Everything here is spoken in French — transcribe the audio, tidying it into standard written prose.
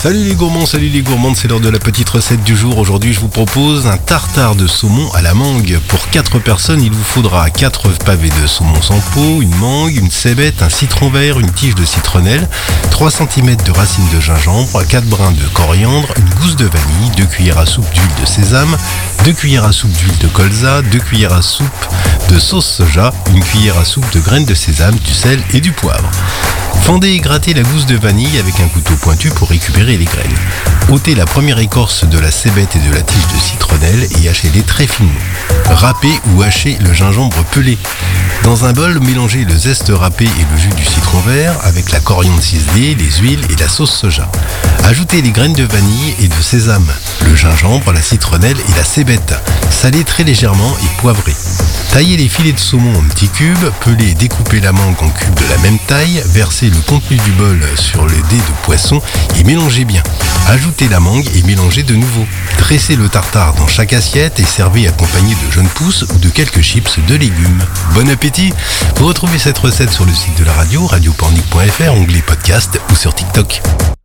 Salut les gourmands, salut les gourmandes, c'est l'heure de la petite recette du jour. Aujourd'hui, je vous propose un tartare de saumon à la mangue. Pour 4 personnes, il vous faudra 4 pavés de saumon sans peau, une mangue, une cébette, un citron vert, une tige de citronnelle, 3 cm de racines de gingembre, 4 brins de coriandre, une gousse de vanille, 2 cuillères à soupe d'huile de sésame, 2 cuillères à soupe d'huile de colza, 2 cuillères à soupe de sauce soja, une cuillère à soupe de graines de sésame, du sel et du poivre. Fendez et grattez la gousse de vanille avec un couteau pointu pour récupérer les graines. Ôtez la première écorce de la cébette et de la tige de citronnelle et hachez-les très finement. Râpez ou hachez le gingembre pelé. Dans un bol, mélangez le zeste râpé et le jus du citron vert avec la coriandre ciselée, les huiles et la sauce soja. Ajoutez les graines de vanille et de sésame, le gingembre, la citronnelle et la cébette. Salez très légèrement et poivrez. Taillez les filets de saumon en petits cubes, pelez et découpez la mangue en cubes de la même taille, versez le contenu du bol sur le dés de poisson et mélangez bien. Ajoutez la mangue et mélangez de nouveau. Dressez le tartare dans chaque assiette et servez accompagné de jeunes pousses ou de quelques chips de légumes. Bon appétit! Vous retrouvez cette recette sur le site de la radio, radiopornic.fr, onglet podcast ou sur TikTok.